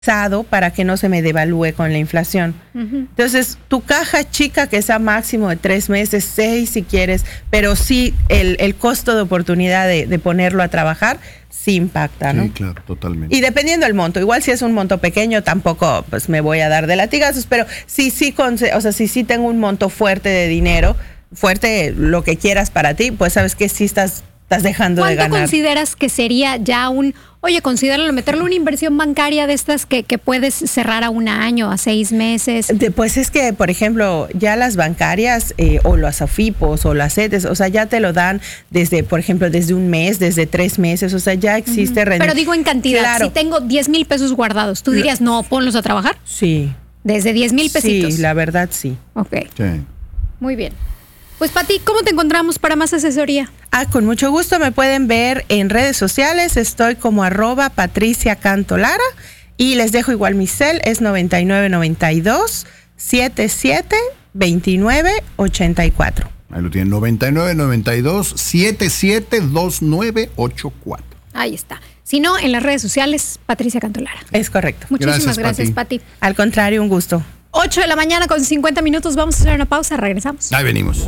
para que no se me devalúe con la inflación. Entonces, tu caja chica que sea máximo de 3 meses, 6 si quieres, pero sí el costo de oportunidad de ponerlo a trabajar sí impacta, ¿no? Sí, claro, totalmente. Y dependiendo del monto, igual si es un monto pequeño tampoco pues me voy a dar de latigazos, pero sí tengo un monto fuerte de dinero, fuerte lo que quieras para ti, pues sabes que sí estás dejando de ganar. ¿Cuánto consideras que sería ya considéralo, meterle una inversión bancaria de estas que puedes cerrar a 1 año, a 6 meses? Pues es que, por ejemplo, ya las bancarias o las AFIPOS o las CETES, o sea, ya te lo dan desde, por ejemplo, desde 1 mes, desde 3 meses, o sea, ya existe rendimiento. Pero digo en cantidad, claro. Si tengo 10,000 pesos guardados, ¿tú dirías, no, ponlos a trabajar? Sí. Desde 10,000 pesitos. Sí, la verdad sí. Ok. Sí. Muy bien. Pues, Pati, ¿cómo te encontramos para más asesoría? Con mucho gusto me pueden ver en redes sociales, estoy como @PatriciaCantolara y les dejo igual mi cel, es 9992 77 29 84. Ahí lo tienen, 9992 77 29 84. Ahí está. Si no, en las redes sociales, Patricia Cantolara. Es correcto. Muchísimas gracias, Pati. Al contrario, un gusto. 8 de la mañana con 50 minutos. Vamos a hacer una pausa. Regresamos. Ahí venimos.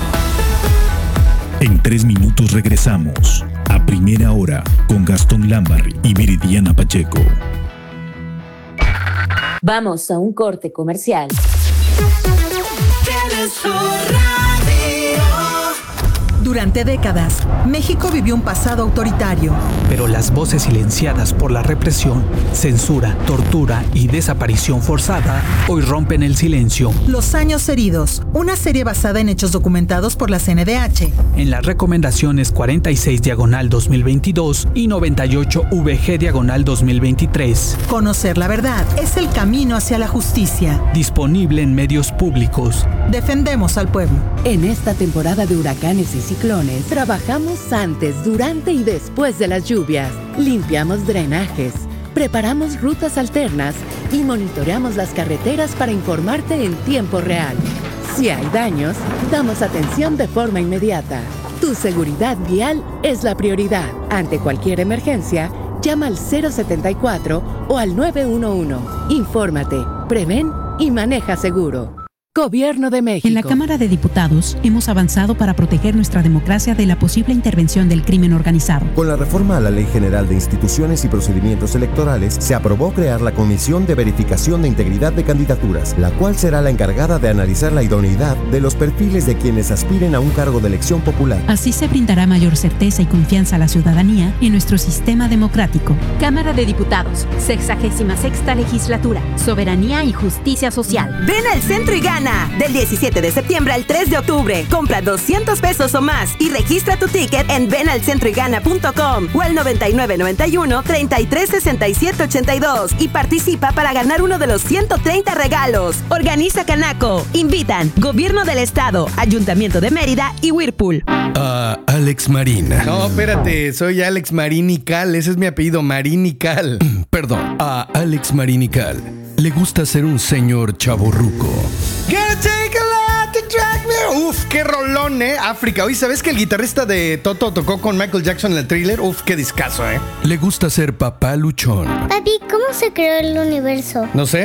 En 3 minutos regresamos a Primera Hora con Gastón Lambarri y Viridiana Pacheco. Vamos a un corte comercial. Durante décadas, México vivió un pasado autoritario. Pero las voces silenciadas por la represión, censura, tortura y desaparición forzada hoy rompen el silencio. Los años heridos, una serie basada en hechos documentados por la CNDH. En las recomendaciones 46/2022 y 98/VG/2023. Conocer la verdad es el camino hacia la justicia. Disponible en medios públicos. Defendemos al pueblo. En esta temporada de huracanes y ciclones, trabajamos antes, durante y después de las lluvias. Limpiamos drenajes, preparamos rutas alternas y monitoreamos las carreteras para informarte en tiempo real. Si hay daños, damos atención de forma inmediata. Tu seguridad vial es la prioridad. Ante cualquier emergencia, llama al 074 o al 911. Infórmate, prevén y maneja seguro. Gobierno de México. En la Cámara de Diputados hemos avanzado para proteger nuestra democracia de la posible intervención del crimen organizado. Con la reforma a la Ley General de Instituciones y Procedimientos Electorales, se aprobó crear la Comisión de Verificación de Integridad de Candidaturas, la cual será la encargada de analizar la idoneidad de los perfiles de quienes aspiren a un cargo de elección popular. Así se brindará mayor certeza y confianza a la ciudadanía en nuestro sistema democrático. Cámara de Diputados, 66ª Legislatura, Soberanía y Justicia Social. Ven al centro y gana. Del 17 de septiembre al 3 de octubre. Compra 200 pesos o más y registra tu ticket en venalcentroygana.com o al 9991 33 67 82 y participa para ganar uno de los 130 regalos. Organiza Canaco. Invitan Gobierno del Estado, Ayuntamiento de Mérida y Whirlpool. Alex Marín. No, espérate, soy Alex Marín y Cal, ese es mi apellido, Marín y Cal. Perdón, a Alex Marín y Cal le gusta ser un señor chavorruco. Gonna take a lot to drag me. Uf, qué rolón, África. Oye, ¿sabes que el guitarrista de Toto tocó con Michael Jackson en el Thriller? Uf, qué discazo, Le gusta ser papá luchón. Papi, ¿cómo se creó el universo? No sé.